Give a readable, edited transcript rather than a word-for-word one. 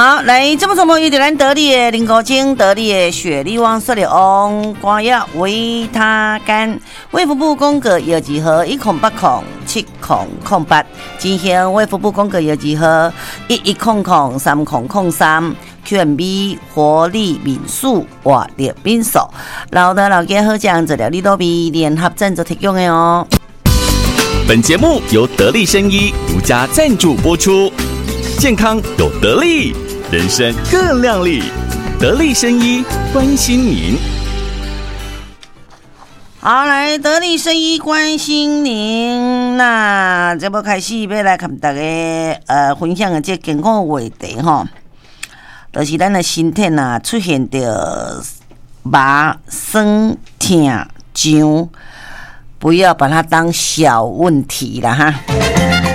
好，来这么说，遇到咱得力的林国精、得力的雪利旺、色利翁、光药、维他干、卫福部公告药剂号108070008，进行卫福部公告药剂号11003003 QMB 活力敏素活力敏素，老的老家好酱治疗利多比联合赞助提供的哦。 本节目由得力生医独家赞助播出，健康有得力，人生更亮丽。得力生医关心您。 好，来得力生医关心您。那这要开始要来跟大家分享的这健康话题吼，就是咱的身体啊出现着麻酸痛痒，不要把它当小问题啦哈。